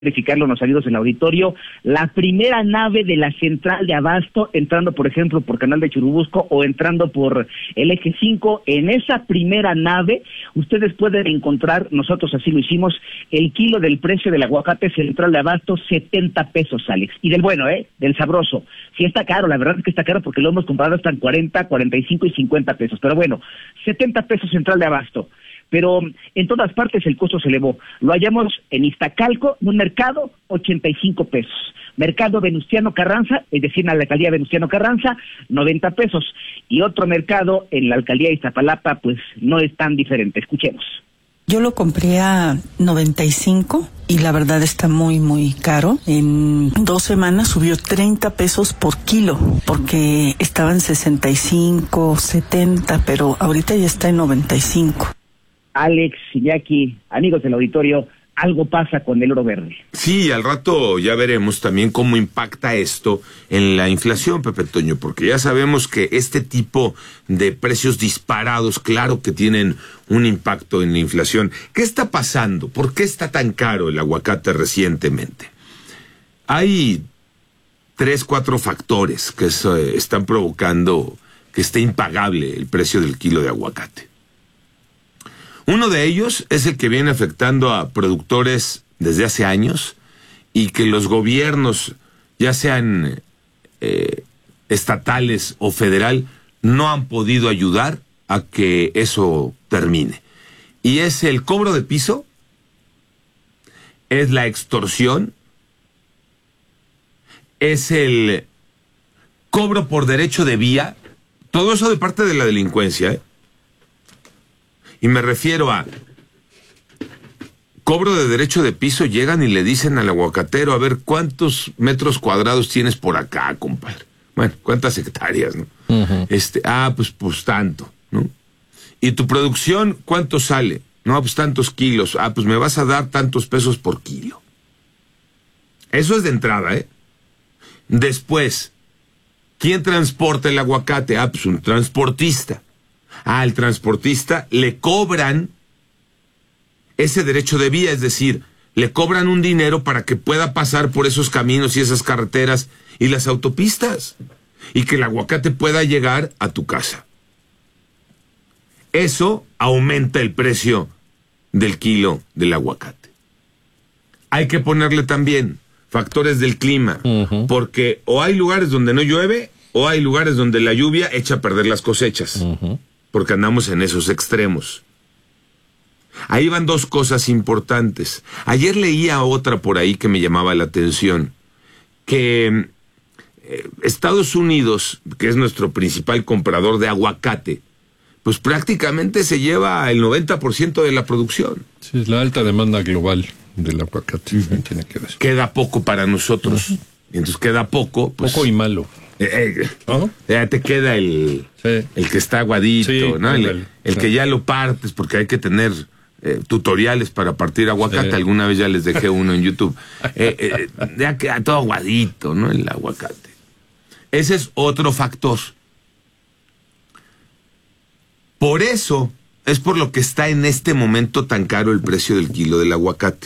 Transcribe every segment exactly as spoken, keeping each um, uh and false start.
verificarlo los amigos del auditorio, la primera nave de la central de abasto, entrando por ejemplo por Canal de Churubusco o entrando por el eje cinco, en esa primera nave ustedes pueden encontrar, nosotros así lo hicimos, el kilo del precio del aguacate central de abasto, setenta pesos, Alex, y del bueno, eh, del sabroso. Sí está caro, la verdad es que está caro porque lo hemos comprado hasta en cuarenta, cuarenta y cinco y cincuenta pesos, pero bueno, setenta pesos central de abasto. Pero en todas partes el costo se elevó. Lo hallamos en Iztacalco, un mercado, ochenta y cinco pesos. Mercado Venustiano Carranza, es decir, en la alcaldía Venustiano Carranza, noventa pesos. Y otro mercado en la alcaldía de Iztapalapa, pues no es tan diferente. Escuchemos. Yo lo compré a noventa y cinco y la verdad está muy, muy caro. En dos semanas subió treinta pesos por kilo, porque estaba en sesenta y cinco, setenta, pero ahorita ya está en noventa y cinco. Alex, Iñaki, amigos del auditorio, algo pasa con el oro verde. Sí, al rato ya veremos también cómo impacta esto en la inflación, Pepe Toño, porque ya sabemos que este tipo de precios disparados, claro que tienen un impacto en la inflación. ¿Qué está pasando? ¿Por qué está tan caro el aguacate recientemente? Hay tres, cuatro factores que se están provocando que esté impagable el precio del kilo de aguacate. Uno de ellos es el que viene afectando a productores desde hace años y que los gobiernos, ya sean eh, estatales o federal, no han podido ayudar a que eso termine. Y es el cobro de piso, es la extorsión, es el cobro por derecho de vía, todo eso de parte de la delincuencia, ¿eh? Y me refiero a cobro de derecho de piso, llegan y le dicen al aguacatero, a ver, ¿cuántos metros cuadrados tienes por acá, compadre? Bueno, ¿cuántas hectáreas, no? Uh-huh. Este, ah, pues, pues tanto, ¿no? ¿Y tu producción cuánto sale? No, pues tantos kilos. Ah, pues me vas a dar tantos pesos por kilo. Eso es de entrada, ¿eh? Después, ¿quién transporta el aguacate? Ah, pues un transportista. Al transportista le cobran ese derecho de vía, es decir, le cobran un dinero para que pueda pasar por esos caminos y esas carreteras y las autopistas, y que el aguacate pueda llegar a tu casa. Eso aumenta el precio del kilo del aguacate. Hay que ponerle también factores del clima, uh-huh. porque o hay lugares donde no llueve, o hay lugares donde la lluvia echa a perder las cosechas. Uh-huh. Porque andamos en esos extremos. Ahí van dos cosas importantes. Ayer leía otra por ahí que me llamaba la atención, que eh, Estados Unidos, que es nuestro principal comprador de aguacate, pues prácticamente se lleva el noventa por ciento de la producción. Sí, es la alta demanda global del aguacate. Uh-huh. Tiene que ver. Queda poco para nosotros. Uh-huh. Y entonces queda poco. Pues, poco y malo. Eh, eh, ¿Oh? Ya te queda el, sí. el que está aguadito, sí, ¿no? El, el, el sí. que ya lo partes, porque hay que tener eh, tutoriales para partir aguacate. Sí. Alguna vez ya les dejé uno en YouTube. Eh, eh, ya queda todo aguadito, ¿no? El aguacate. Ese es otro factor. Por eso es por lo que está en este momento tan caro el precio del kilo del aguacate.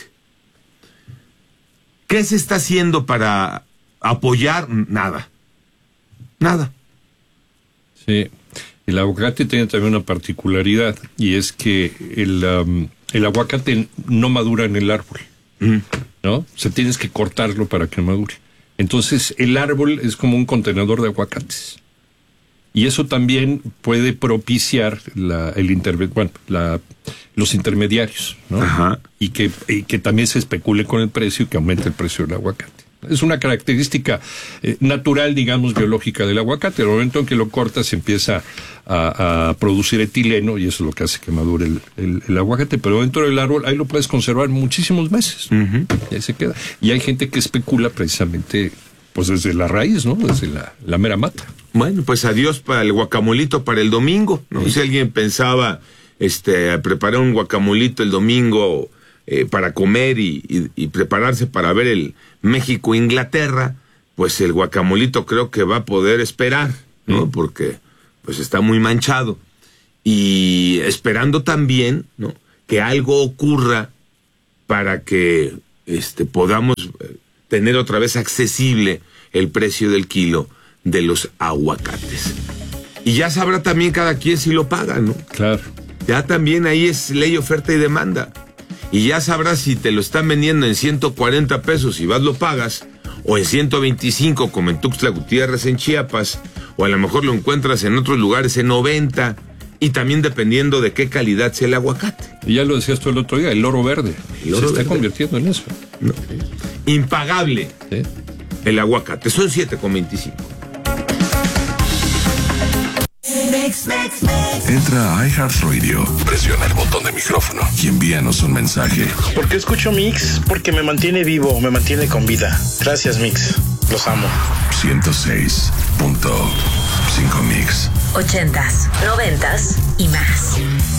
¿Qué se está haciendo para apoyar? Nada. Nada. Sí, el aguacate tiene también una particularidad, y es que el, um, el aguacate no madura en el árbol, mm. ¿no? O sea, tienes que cortarlo para que madure. Entonces, el árbol es como un contenedor de aguacates. Y eso también puede propiciar la, el interve- bueno, la, los intermediarios, ¿no? Ajá. Y que, y que también se especule con el precio y que aumente el precio del aguacate. Es una característica eh, natural, digamos, biológica del aguacate. En el momento en que lo cortas empieza a, a producir etileno, y eso es lo que hace que madure el, el, el aguacate. Pero dentro del árbol ahí lo puedes conservar muchísimos meses. Uh-huh. Y ahí se queda. Y hay gente que especula precisamente pues desde la raíz, ¿no? Desde la, la mera mata. Bueno, pues adiós para el guacamolito para el domingo, ¿no? Sí. Si alguien pensaba este preparar un guacamolito el domingo eh, para comer y, y, y prepararse para ver el México-Inglaterra, pues el guacamolito creo que va a poder esperar, ¿no? Mm. Porque pues está muy manchado. Y esperando también, ¿no?, que algo ocurra para que este, podamos tener otra vez accesible el precio del kilo de los aguacates. Y ya sabrá también cada quien si lo paga, ¿no? Claro. Ya también ahí es ley oferta y demanda. Y ya sabrás si te lo están vendiendo en ciento cuarenta pesos y vas lo pagas, o en ciento veinticinco como en Tuxtla Gutiérrez en Chiapas, o a lo mejor lo encuentras en otros lugares en noventa, y también dependiendo de qué calidad sea el aguacate. Y ya lo decías tú el otro día, el oro verde. El oro se está verde. convirtiendo en eso. No. Impagable. ¿Sí? El aguacate, son siete con veinticinco. Entra a iHeartRadio, presiona el botón de micrófono y envíanos un mensaje. ¿Por qué escucho Mix? Porque me mantiene vivo, me mantiene con vida. Gracias, Mix. Los amo. ciento seis punto cinco Mix. Ochentas, noventas y más.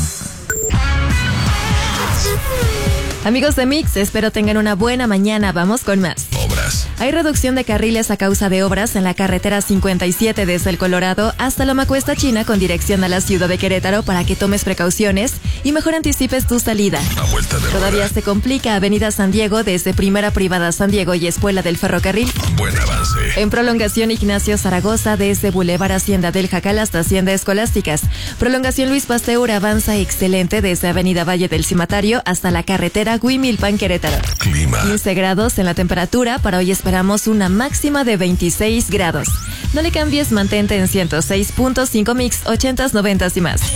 Amigos de Mix, espero tengan una buena mañana. Vamos con más. Obras. Hay reducción de carriles a causa de obras en la carretera cincuenta y siete desde el Colorado hasta Loma Cuesta China con dirección a la ciudad de Querétaro para que tomes precauciones y mejor anticipes tu salida. A vuelta de Todavía rueda. se complica Avenida San Diego desde Primera Privada San Diego y Escuela del Ferrocarril. Buen avance. En prolongación Ignacio Zaragoza desde Boulevard Hacienda del Jacal hasta Hacienda Escolásticas. Prolongación Luis Pasteur avanza excelente desde Avenida Valle del Cimatario hasta la carretera Huimilpan Querétaro. Clima. quince grados en la temperatura. Para hoy esperamos una máxima de veintiséis grados. No le cambies, mantente en ciento seis punto cinco Mix, ochentas, noventas y más.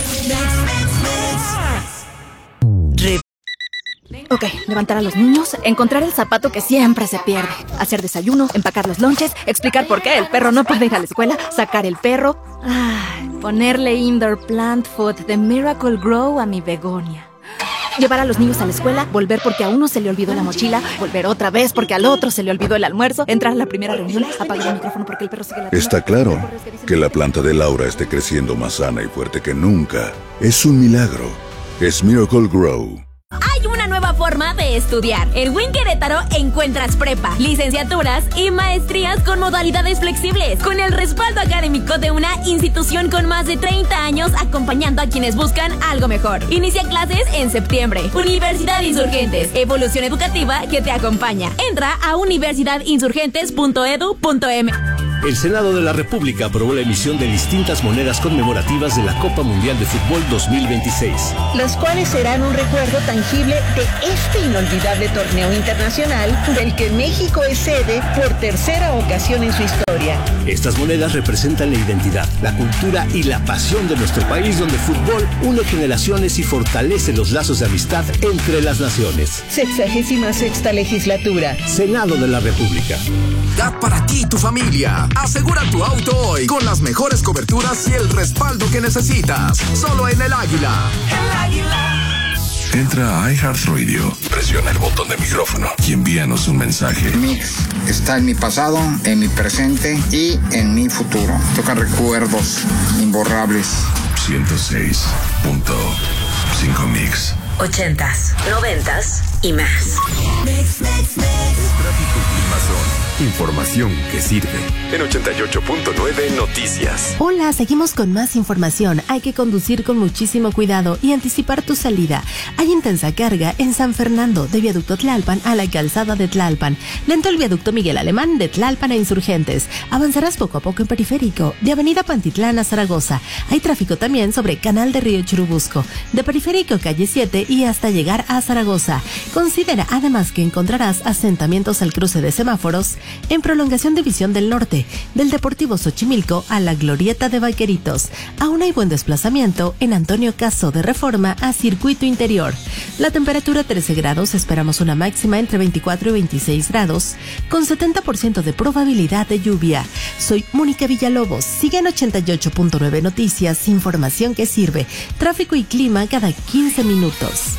Ok, levantar a los niños, encontrar el zapato que siempre se pierde, hacer desayuno, empacar los lonches, explicar por qué el perro no puede ir a la escuela, sacar el perro, ay, ponerle indoor plant food de Miracle Grow a mi begonia. Llevar a los niños a la escuela, volver porque a uno se le olvidó la mochila, volver otra vez porque al otro se le olvidó el almuerzo, entrar a la primera reunión, apagar el micrófono porque el perro sigue ladrando. Está claro que la planta de Laura esté creciendo más sana y fuerte que nunca. Es un milagro. Es Miracle Grow. Hay una nueva forma de estudiar. En Win Querétaro encuentras prepa, licenciaturas y maestrías con modalidades flexibles, con el respaldo académico de una institución con más de treinta años acompañando a quienes buscan algo mejor. Inicia clases en septiembre. Universidad Insurgentes, evolución educativa que te acompaña. Entra a universidad insurgentes punto edu punto eme. El Senado de la República aprobó la emisión de distintas monedas conmemorativas de la Copa Mundial de Fútbol dos mil veintiséis. Las cuales serán un recuerdo tangible de este inolvidable torneo internacional del que México es sede por tercera ocasión en su historia. Estas monedas representan la identidad, la cultura y la pasión de nuestro país, donde el fútbol une generaciones y fortalece los lazos de amistad entre las naciones. Sexagésima sexta legislatura. Senado de la República. Da para ti y tu familia. Asegura tu auto hoy con las mejores coberturas y el respaldo que necesitas. Solo en El Águila. El Águila. Entra a iHeartRadio, presiona el botón de micrófono y envíanos un mensaje. Mix está en mi pasado, en mi presente y en mi futuro. Toca recuerdos imborrables. ciento seis punto cinco Mix. Ochentas, noventas y más. Mix, mix, mix. Tráfico y clima son información que sirve. En ochenta y ocho punto nueve Noticias. Hola, seguimos con más información. Hay que conducir con muchísimo cuidado y anticipar tu salida. Hay intensa carga en San Fernando, de Viaducto Tlalpan a la Calzada de Tlalpan. Lento el Viaducto Miguel Alemán, de Tlalpan a Insurgentes. Avanzarás poco a poco en Periférico, de Avenida Pantitlán a Zaragoza. Hay tráfico también sobre Canal de Río Churubusco, de Periférico Calle siete y hasta llegar a Zaragoza. Considera además que encontrarás asentamientos al cruce de semáforos en prolongación División del Norte, del Deportivo Xochimilco a la Glorieta de Vaqueritos. Aún hay buen desplazamiento en Antonio Caso de Reforma a Circuito Interior. La temperatura trece grados, esperamos una máxima entre veinticuatro y veintiséis grados, con setenta por ciento de probabilidad de lluvia. Soy Mónica Villalobos, sigue en ochenta y ocho punto nueve Noticias, información que sirve, tráfico y clima cada quince minutos.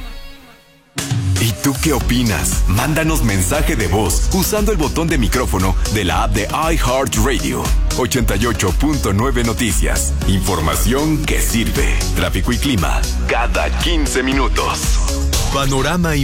¿Y tú qué opinas? Mándanos mensaje de voz usando el botón de micrófono de la app de iHeartRadio. ochenta y ocho punto nueve Noticias. Información que sirve. Tráfico y clima cada quince minutos. Panorama